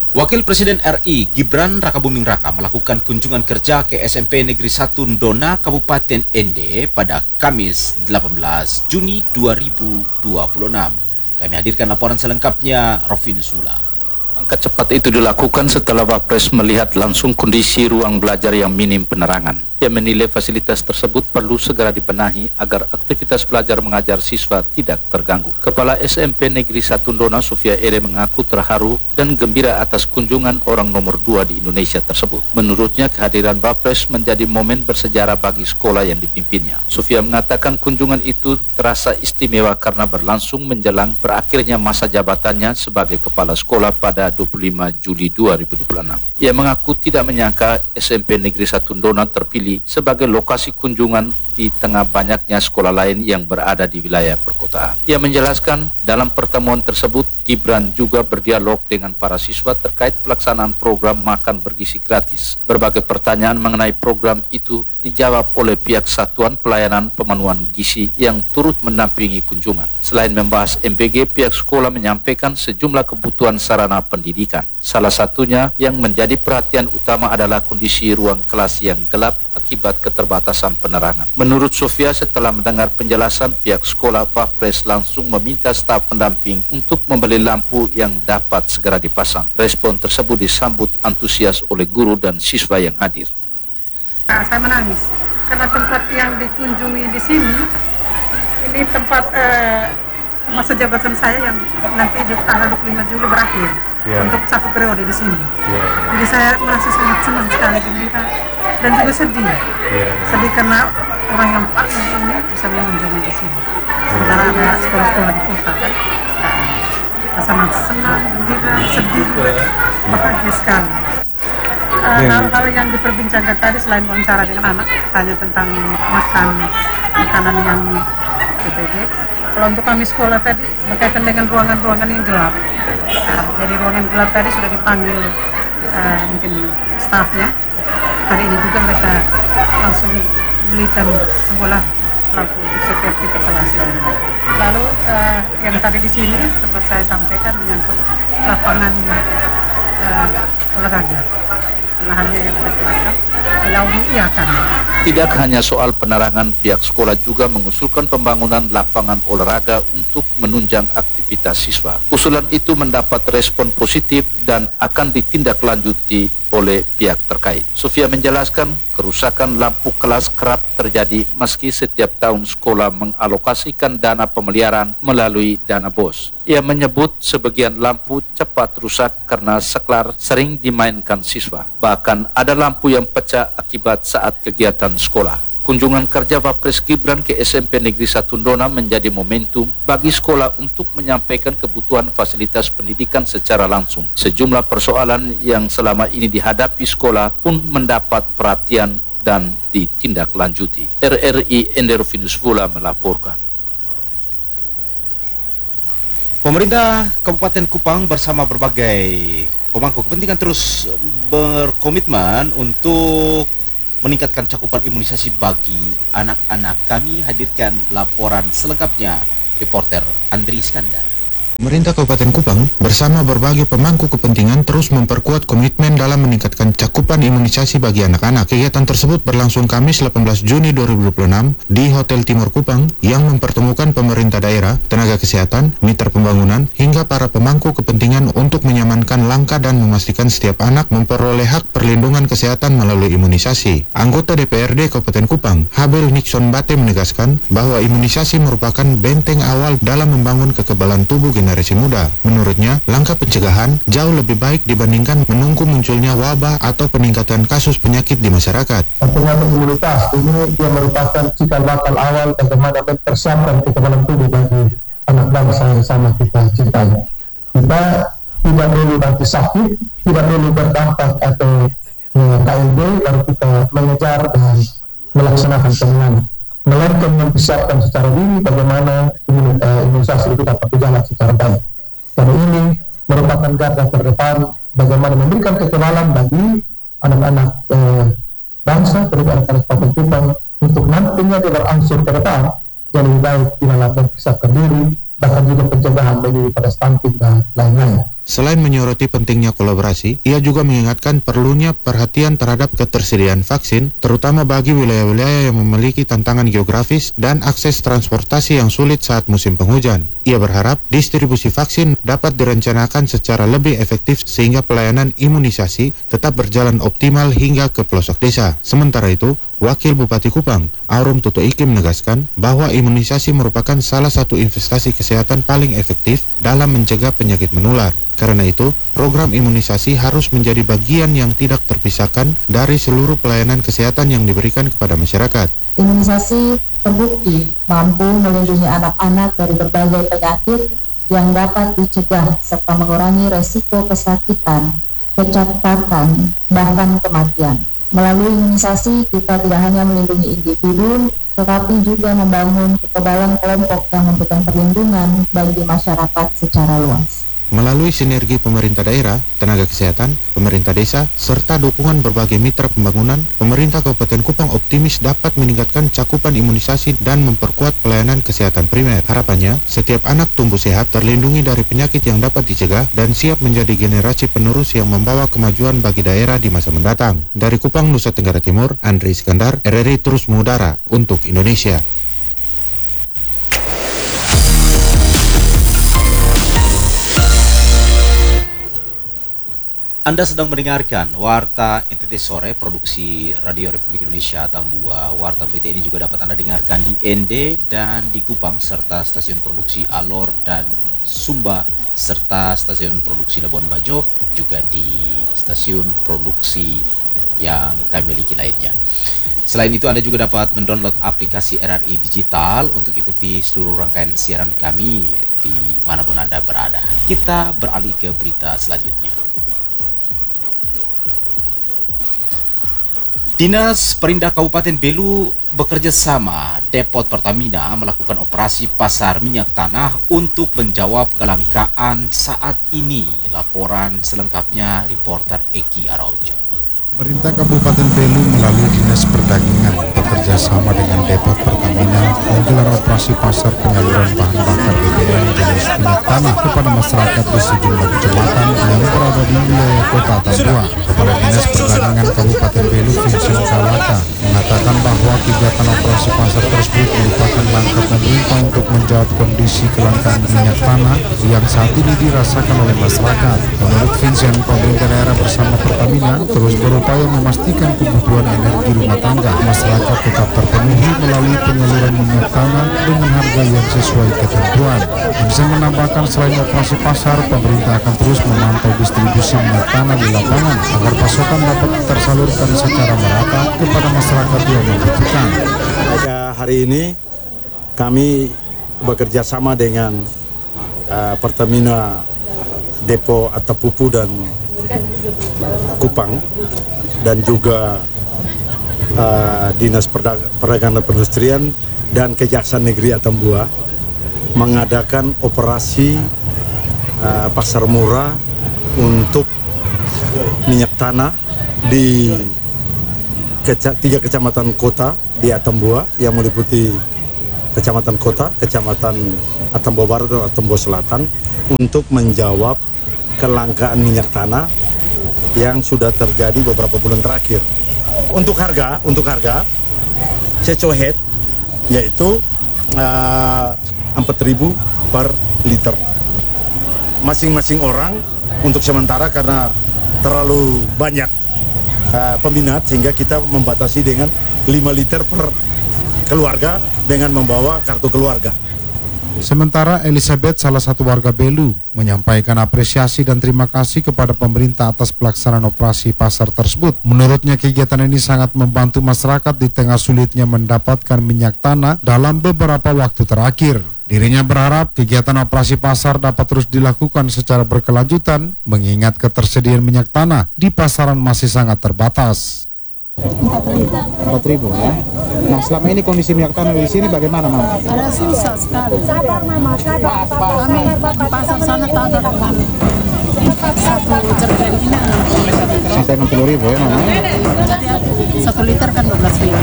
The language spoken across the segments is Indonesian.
Wakil Presiden RI Gibran Rakabuming Raka melakukan kunjungan kerja ke SMP Negeri 1 Ndona, Kabupaten Ende pada Kamis 18 Juni 2026. Kami hadirkan laporan selengkapnya, Rofin Sula. Langkah cepat itu dilakukan setelah Wapres melihat langsung kondisi ruang belajar yang minim penerangan. Ia menilai fasilitas tersebut perlu segera dibenahi agar aktivitas belajar mengajar siswa tidak terganggu. Kepala SMP Negeri 1 Ndona, Sofia Ere, mengaku terharu dan gembira atas kunjungan orang nomor 2 di Indonesia tersebut. Menurutnya, kehadiran Wapres menjadi momen bersejarah bagi sekolah yang dipimpinnya. Sofia mengatakan kunjungan itu terasa istimewa karena berlangsung menjelang berakhirnya masa jabatannya sebagai kepala sekolah pada 25 Juli 2026. Ia mengaku tidak menyangka SMP Negeri 1 Ndona terpilih sebagai lokasi kunjungan di tengah banyaknya sekolah lain yang berada di wilayah perkotaan. Ia menjelaskan dalam pertemuan tersebut Gibran juga berdialog dengan para siswa terkait pelaksanaan program makan bergizi gratis. Berbagai pertanyaan mengenai program itu dijawab oleh pihak Satuan Pelayanan Pemenuhan Gizi yang turut mendampingi kunjungan. Selain membahas MBG, pihak sekolah menyampaikan sejumlah kebutuhan sarana pendidikan. Salah satunya yang menjadi perhatian utama adalah kondisi ruang kelas yang gelap akibat keterbatasan penerangan. Menurut Sofia, setelah mendengar penjelasan pihak sekolah, Wapres langsung meminta staf pendamping untuk membeli lampu yang dapat segera dipasang. Respon tersebut disambut antusias oleh guru dan siswa yang hadir. Saya menangis karena tempat yang dikunjungi di sini ini tempat masa jabatan saya yang nanti di tanggal 25 Juli berakhir untuk satu periode di sini. Jadi saya merasa sangat senang sekali, gembira dan juga sedih. Sedih karena orang yang paling ini bisa mengunjungi di sini. Sementara ada sekolah-sekolah di kota kan. Saya sangat senang, gembira, sedih, bahagia sekali. Hal-hal yang diperbincangkan tadi selain wawancara dengan anak, tanya tentang makanan yang PPG. Kalau untuk kami sekolah tadi berkaitan dengan ruangan-ruangan yang gelap. Jadi ruangan gelap tadi sudah dipanggil mungkin stafnya. Hari ini juga mereka langsung belikan sebuah lampu untuk setiap tipe kelas ini. Lalu yang tadi di sini sempat saya sampaikan menyangkut lapangan olahraga. Lahannya yang ada di belakang, beliau mengiyakan. Tidak hanya soal penerangan, pihak sekolah juga mengusulkan pembangunan lapangan olahraga untuk menunjang aktivitas siswa. Usulan itu mendapat respon positif dan akan ditindaklanjuti oleh pihak terkait. Sofia menjelaskan, kerusakan lampu kelas kerap terjadi meski setiap tahun sekolah mengalokasikan dana pemeliharaan melalui dana BOS. Ia menyebut sebagian lampu cepat rusak karena saklar sering dimainkan siswa. Bahkan ada lampu yang pecah akibat saat kegiatan sekolah. Kunjungan kerja Wapres Gibran ke SMP Negeri 1 Ndona menjadi momentum bagi sekolah untuk menyampaikan kebutuhan fasilitas pendidikan secara langsung. Sejumlah persoalan yang selama ini dihadapi sekolah pun mendapat perhatian dan ditindaklanjuti. RRI Ende Rufinus Vula melaporkan. Pemerintah Kabupaten Kupang bersama berbagai pemangku kepentingan terus berkomitmen untuk meningkatkan cakupan imunisasi bagi anak-anak. Kami hadirkan laporan selengkapnya, reporter Andri Iskandar. Pemerintah Kabupaten Kupang bersama berbagai pemangku kepentingan terus memperkuat komitmen dalam meningkatkan cakupan imunisasi bagi anak-anak. Kegiatan tersebut berlangsung Kamis 18 Juni 2026 di Hotel Timur Kupang yang mempertemukan pemerintah daerah, tenaga kesehatan, mitra pembangunan, hingga para pemangku kepentingan untuk menyamankan langkah dan memastikan setiap anak memperoleh hak perlindungan kesehatan melalui imunisasi. Anggota DPRD Kabupaten Kupang, Habel Nixon Bate, menegaskan bahwa imunisasi merupakan benteng awal dalam membangun kekebalan tubuh generasi muda. Menurutnya, langkah pencegahan jauh lebih baik dibandingkan menunggu munculnya wabah atau peningkatan kasus penyakit di masyarakat. Peningkatan imunitas ini dia merupakan cikal bakal awal bagaimana mempersiapkan kekebalan tubuh bagi anak bangsa yang sama kita cintai. Kita tidak dulu nanti sakit, tidak dulu berdampak atau KLB, lalu kita mengejar dan melaksanakan penanganan. Melainkan mempersiapkan secara dini bagaimana imunisasi itu dapat berjalan secara baik. Dan ini merupakan garda terdepan bagaimana memberikan kekebalan bagi anak-anak bangsa, terutama anak-anak Kabupaten Kupang, untuk nantinya dia berangsur ke depan yang lebih baik di dalam mempersiapkan diri, bahkan juga pencegahan bagi pada stunting dan lain-lain. Selain menyoroti pentingnya kolaborasi, ia juga mengingatkan perlunya perhatian terhadap ketersediaan vaksin, terutama bagi wilayah-wilayah yang memiliki tantangan geografis dan akses transportasi yang sulit saat musim penghujan. Ia berharap distribusi vaksin dapat direncanakan secara lebih efektif sehingga pelayanan imunisasi tetap berjalan optimal hingga ke pelosok desa. Sementara itu, Wakil Bupati Kupang, Aurum Tutu Iki menegaskan bahwa imunisasi merupakan salah satu investasi kesehatan paling efektif dalam mencegah penyakit menular. Karena itu, program imunisasi harus menjadi bagian yang tidak terpisahkan dari seluruh pelayanan kesehatan yang diberikan kepada masyarakat. Imunisasi terbukti mampu melindungi anak-anak dari berbagai penyakit yang dapat dicegah serta mengurangi resiko kesakitan, kecacatan, bahkan kematian. Melalui imunisasi, kita tidak hanya melindungi individu, tetapi juga membangun kekebalan kelompok yang memberikan perlindungan bagi masyarakat secara luas. Melalui sinergi pemerintah daerah, tenaga kesehatan, pemerintah desa, serta dukungan berbagai mitra pembangunan, pemerintah Kabupaten Kupang optimis dapat meningkatkan cakupan imunisasi dan memperkuat pelayanan kesehatan primer. Harapannya, setiap anak tumbuh sehat, terlindungi dari penyakit yang dapat dicegah, dan siap menjadi generasi penerus yang membawa kemajuan bagi daerah di masa mendatang. Dari Kupang, Nusa Tenggara Timur, Andri Iskandar, RRI terus mengudara untuk Indonesia. Anda sedang mendengarkan Warta NTT Sore, produksi Radio Republik Indonesia Tambua. Warta berita ini juga dapat Anda dengarkan di Ende dan di Kupang, serta stasiun produksi Alor dan Sumba, serta stasiun produksi Labuan Bajo, juga di stasiun produksi yang kami miliki lainnya. Selain itu, Anda juga dapat mendownload aplikasi RRI Digital untuk ikuti seluruh rangkaian siaran kami di manapun Anda berada. Kita beralih ke berita selanjutnya. Dinas Perindah Kabupaten Belu bekerja sama Depot Pertamina melakukan operasi pasar minyak tanah untuk menjawab kelangkaan saat ini. Laporan selengkapnya reporter Eki Araujo. Pemerintah Kabupaten Belu melalui Dinas Perdagangan bekerja sama dengan Depot Pertamina menggelar operasi pasar penyaluran bahan bakar BBM jenis minyak tanah kepada masyarakat di sejumlah kecamatan yang berada di wilayah Kota Tambua. Kepala Dinas Perdagangan Kabupaten Belu, Vincent Kalaka, mengatakan bahwa kegiatan operasi pasar tersebut merupakan langkah pemerintah untuk menjawab kondisi kelangkaan minyak tanah yang saat ini dirasakan oleh masyarakat. Menurut Vincent, pemerintah daerah bersama Pertamina terus berupaya memastikan kebutuhan energi rumah tangga masyarakat tetap terpenuhi melalui penyaluran minyak tanah dengan harga yang sesuai ketentuan. Vincent menambahkan selain operasi pasar, pemerintah akan terus memantau distribusi minyak tanah di lapangan agar pasokan dapat tersalurkan secara merata kepada masyarakat yang membutuhkan. Pada hari ini kami bekerja sama dengan Pertamina Depo Atapupu dan Kupang dan juga Dinas Perdagangan dan Perindustrian dan Kejaksaan Negeri Atambua mengadakan operasi pasar murah untuk minyak tanah di 3 kecamatan kota di Atambua yang meliputi Kecamatan Kota, Kecamatan Atambua Barat dan Atambua Selatan untuk menjawab kelangkaan minyak tanah yang sudah terjadi beberapa bulan terakhir. Untuk harga ceco head yaitu 4.000 per liter. Masing-masing orang untuk sementara karena terlalu banyak peminat sehingga kita membatasi dengan 5 liter per keluarga dengan membawa kartu keluarga. Sementara Elizabeth, salah satu warga Belu, menyampaikan apresiasi dan terima kasih kepada pemerintah atas pelaksanaan operasi pasar tersebut. Menurutnya kegiatan ini sangat membantu masyarakat di tengah sulitnya mendapatkan minyak tanah dalam beberapa waktu terakhir. Dirinya berharap kegiatan operasi pasar dapat terus dilakukan secara berkelanjutan mengingat ketersediaan minyak tanah di pasaran masih sangat terbatas. 4.000 ya. Nah, selama ini kondisi minyak tanah di sini bagaimana, Mama? Ada susah sekali. Kami di pasar sana tak ada satu jergen ini. Sampai 60.000 ya, Mama? Jadi 1 liter kan 12.000.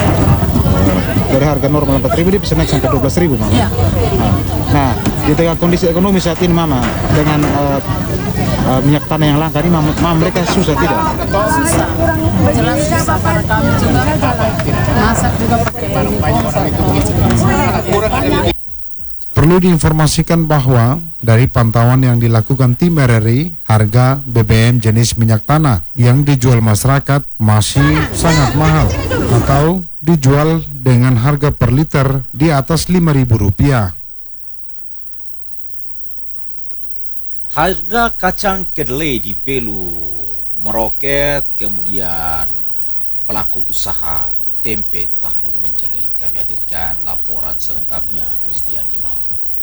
Dari harga normal 4.000 dia bisa naik sampai 12.000, Mama. Iya. Nah, di tengah kondisi ekonomi saat ini, Mama, dengan minyak tanah yang langka ini mereka susah tidak? Susah, jelas susah karena kami juga masak juga pakai Perlu diinformasikan bahwa dari pantauan yang dilakukan tim RRI, harga BBM jenis minyak tanah yang dijual masyarakat masih sangat mahal atau dijual dengan harga per liter di atas Rp5.000. Harga kacang kedelai di Belu meroket, kemudian pelaku usaha tempe tahu menjerit. Kami hadirkan laporan selengkapnya, Christian Dimau.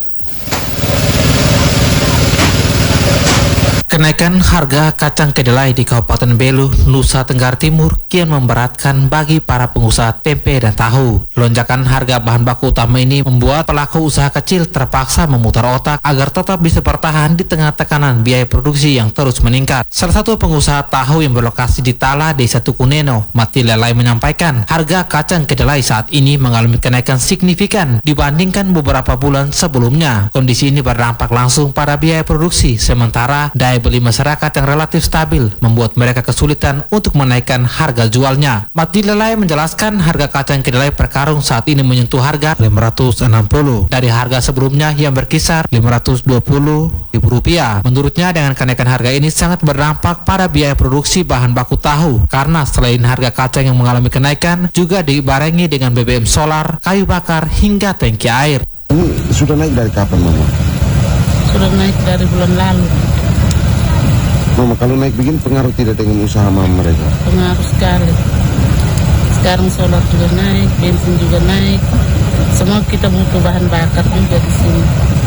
Kenaikan harga kacang kedelai di Kabupaten Belu, Nusa Tenggara Timur kian memberatkan bagi para pengusaha tempe dan tahu. Lonjakan harga bahan baku utama ini membuat pelaku usaha kecil terpaksa memutar otak agar tetap bisa bertahan di tengah tekanan biaya produksi yang terus meningkat. Salah satu pengusaha tahu yang berlokasi di Tala, Desa Tukuneno, Mati Lelai menyampaikan harga kacang kedelai saat ini mengalami kenaikan signifikan dibandingkan beberapa bulan sebelumnya. Kondisi ini berdampak langsung pada biaya produksi, sementara daya beli masyarakat yang relatif stabil membuat mereka kesulitan untuk menaikkan harga jualnya. Mati Lelai menjelaskan harga kacang kedelai per karung saat ini menyentuh harga Rp560 dari harga sebelumnya yang berkisar Rp520.000. Menurutnya dengan kenaikan harga ini sangat berdampak pada biaya produksi bahan baku tahu karena selain harga kacang yang mengalami kenaikan juga dibarengi dengan BBM solar, kayu bakar hingga tangki air. Ini sudah naik dari kapan, Mama? Sudah naik dari bulan lalu. Mama, kalau naik begini pengaruh tidak dengan usaha Mama mereka? Pengaruh sekali. Sekarang solar juga naik, bensin juga naik. Semua kita butuh bahan bakar juga di sini.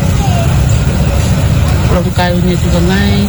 Belum kayunya juga naik.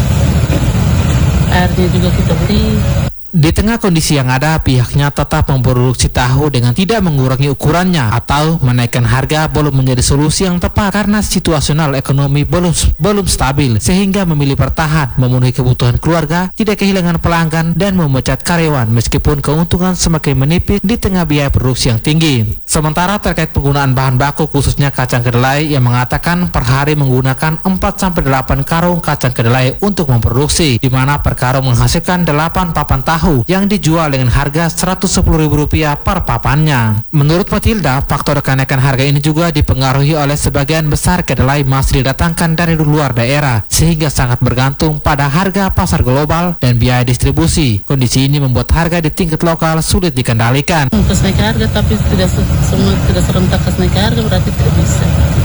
Airnya juga kita beli. Di tengah kondisi yang ada, pihaknya tetap memproduksi tahu dengan tidak mengurangi ukurannya atau menaikkan harga belum menjadi solusi yang tepat karena situasional ekonomi belum stabil, sehingga memilih bertahan memenuhi kebutuhan keluarga, tidak kehilangan pelanggan dan memecat karyawan meskipun keuntungan semakin menipis di tengah biaya produksi yang tinggi. Sementara terkait penggunaan bahan baku khususnya kacang kedelai yang mengatakan per hari menggunakan 4-8 karung kacang kedelai untuk memproduksi, di mana per karung menghasilkan 8 papan tahu yang dijual dengan harga Rp110.000 per papannya. Menurut Matilda, faktor kenaikan harga ini juga dipengaruhi oleh sebagian besar kedelai masih didatangkan dari luar daerah, sehingga sangat bergantung pada harga pasar global dan biaya distribusi. Kondisi ini membuat harga di tingkat lokal sulit dikendalikan. Naik harga tapi tidak serentak naik harga berarti tidak bisa.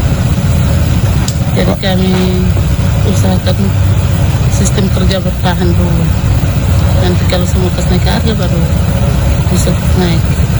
Jadi kami usahakan sistem kerja bertahan dulu. Nanti kalau semua naik harga baru bisa naik.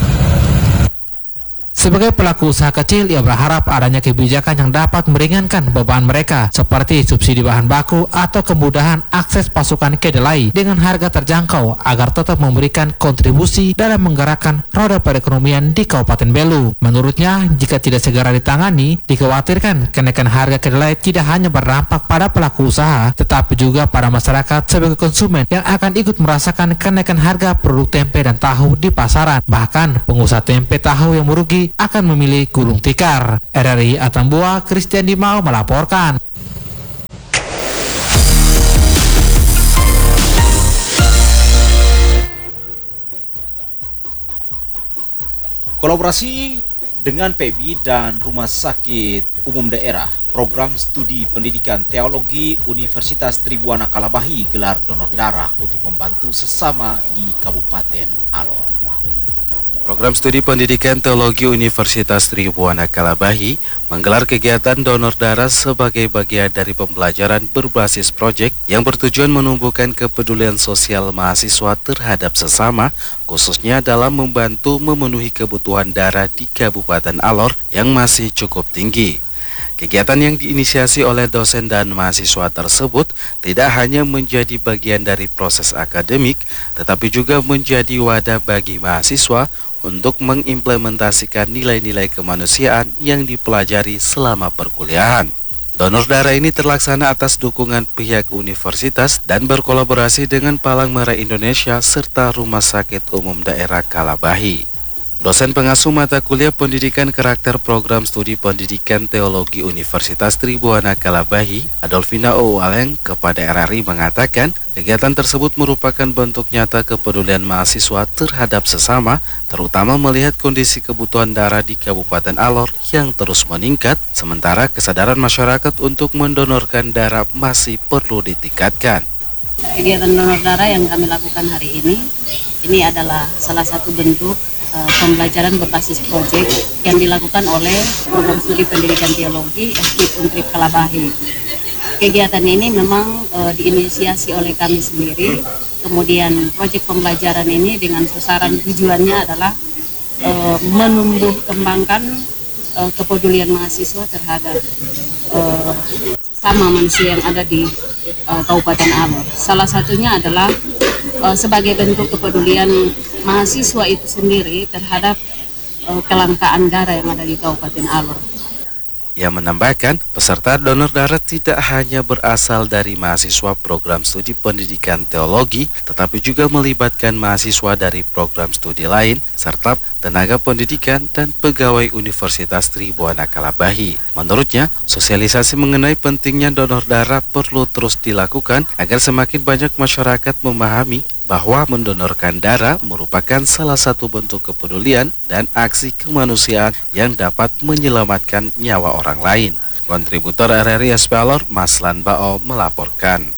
Sebagai pelaku usaha kecil, ia berharap adanya kebijakan yang dapat meringankan beban mereka, seperti subsidi bahan baku atau kemudahan akses pasokan kedelai dengan harga terjangkau agar tetap memberikan kontribusi dalam menggerakkan roda perekonomian di Kabupaten Belu. Menurutnya, jika tidak segera ditangani, dikhawatirkan kenaikan harga kedelai tidak hanya berdampak pada pelaku usaha, tetapi juga pada masyarakat sebagai konsumen yang akan ikut merasakan kenaikan harga produk tempe dan tahu di pasaran. Bahkan, pengusaha tempe tahu yang merugi akan memilih gulung tikar. RRI Atambua, Christian Dimau melaporkan. Kolaborasi dengan PBI dan Rumah Sakit Umum Daerah, Program Studi Pendidikan Teologi Universitas Tribuana Kalabahi gelar donor darah untuk membantu sesama di Kabupaten Alor. Program Studi Pendidikan Teologi Universitas Tribuana Kalabahi menggelar kegiatan donor darah sebagai bagian dari pembelajaran berbasis proyek yang bertujuan menumbuhkan kepedulian sosial mahasiswa terhadap sesama, khususnya dalam membantu memenuhi kebutuhan darah di Kabupaten Alor yang masih cukup tinggi. Kegiatan yang diinisiasi oleh dosen dan mahasiswa tersebut tidak hanya menjadi bagian dari proses akademik, tetapi juga menjadi wadah bagi mahasiswa untuk mengimplementasikan nilai-nilai kemanusiaan yang dipelajari selama perkuliahan. Donor darah ini terlaksana atas dukungan pihak universitas dan berkolaborasi dengan Palang Merah Indonesia serta Rumah Sakit Umum Daerah Kalabahi. Dosen pengasuh mata kuliah Pendidikan Karakter Program Studi Pendidikan Teologi Universitas Tribuana Kalabahi, Adolfina Oualeng, kepada RRI mengatakan kegiatan tersebut merupakan bentuk nyata kepedulian mahasiswa terhadap sesama, terutama melihat kondisi kebutuhan darah di Kabupaten Alor yang terus meningkat, sementara kesadaran masyarakat untuk mendonorkan darah masih perlu ditingkatkan. Kegiatan donor darah yang kami lakukan hari ini adalah salah satu bentuk pembelajaran berbasis proyek yang dilakukan oleh Program Studi Pendidikan Teologi FKIP Untrip Kalabahi. Kegiatan ini memang diinisiasi oleh kami sendiri, kemudian proyek pembelajaran ini dengan sasaran tujuannya adalah menumbuh kembangkan kepedulian mahasiswa terhadap sesama manusia yang ada di Kabupaten Alor. Salah satunya adalah sebagai bentuk kepedulian mahasiswa itu sendiri terhadap kelangkaan darah yang ada di Kabupaten Alor. Ia menambahkan, peserta donor darah tidak hanya berasal dari mahasiswa program studi pendidikan teologi, tetapi juga melibatkan mahasiswa dari program studi lain, serta tenaga pendidikan dan pegawai Universitas Tribuana Kalabahi. Menurutnya, sosialisasi mengenai pentingnya donor darah perlu terus dilakukan agar semakin banyak masyarakat memahami bahwa mendonorkan darah merupakan salah satu bentuk kepedulian dan aksi kemanusiaan yang dapat menyelamatkan nyawa orang lain. Kontributor RRI SP Alor, Maslan Bao, melaporkan.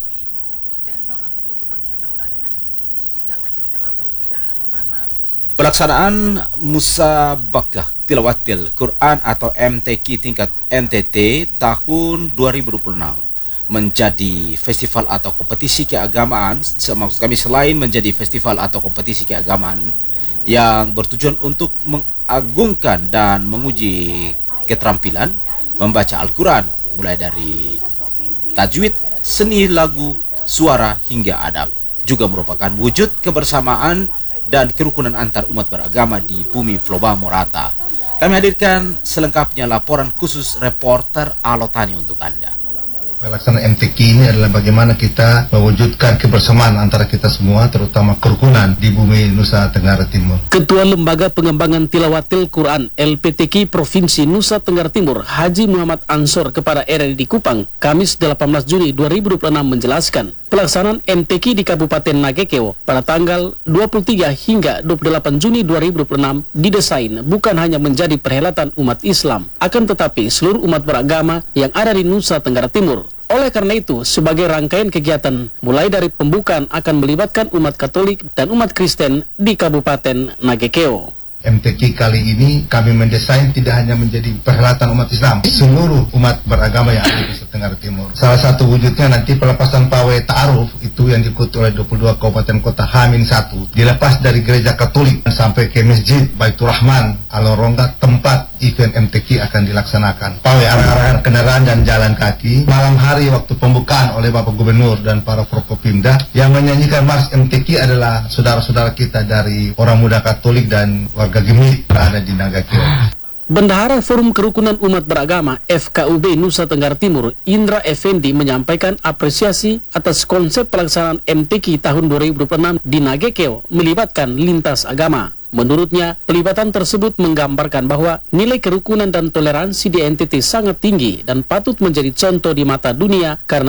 Pelaksanaan Musabakah Tilawatil Quran atau MTQ tingkat NTT tahun 2026 menjadi festival atau kompetisi keagamaan, maksud kami selain menjadi festival atau kompetisi keagamaan yang bertujuan untuk mengagungkan dan menguji keterampilan membaca Al-Quran, mulai dari tajwid, seni lagu, suara hingga adab, juga merupakan wujud kebersamaan dan kerukunan antar umat beragama di bumi Floba Morata. Kami hadirkan selengkapnya laporan khusus reporter Alotani untuk Anda. Pelaksanaan MTQ ini adalah bagaimana kita mewujudkan kebersamaan antara kita semua, terutama kerukunan di bumi Nusa Tenggara Timur. Ketua Lembaga Pengembangan Tilawatil Quran LPTQ Provinsi Nusa Tenggara Timur, Haji Muhammad Ansor kepada RRI di Kupang, Kamis 18 Juni 2026 menjelaskan, pelaksanaan MTQ di Kabupaten Nagekeo pada tanggal 23 hingga 28 Juni 2026 didesain bukan hanya menjadi perhelatan umat Islam, akan tetapi seluruh umat beragama yang ada di Nusa Tenggara Timur. Oleh karena itu, sebagai rangkaian kegiatan, mulai dari pembukaan akan melibatkan umat Katolik dan umat Kristen di Kabupaten Nagekeo. MTQ kali ini kami mendesain tidak hanya menjadi perhelatan umat Islam, seluruh umat beragama yang ada di Nusa Tenggara Timur. Salah satu wujudnya nanti pelepasan pawai ta'aruf itu yang diikuti oleh 22 kabupaten kota H-1 dilepas dari gereja Katolik sampai ke Masjid Baitur Rahman Alorongga, tempat event MTQ akan dilaksanakan. Pawai arah-arahan kendaraan dan jalan kaki malam hari waktu pembukaan oleh Bapak Gubernur dan para Forkopimda. Yang menyanyikan Mars MTQ adalah saudara-saudara kita dari orang muda Katolik dan warga Gemik berada di Nagekeo. Bendahara Forum Kerukunan Umat Beragama FKUB Nusa Tenggara Timur, Indra Effendi, menyampaikan apresiasi atas konsep pelaksanaan MTQ tahun 2026 di Nagekeo melibatkan lintas agama. Menurutnya, pelibatan tersebut menggambarkan bahwa nilai kerukunan dan toleransi di NTT sangat tinggi dan patut menjadi contoh di mata dunia karena